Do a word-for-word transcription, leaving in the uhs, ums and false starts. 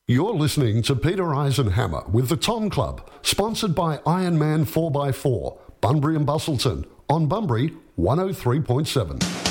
You're listening to Peter Eisenhammer with the Tom Club, sponsored by Ironman four by four, Bunbury and Bustleton, on Bunbury one oh three point seven.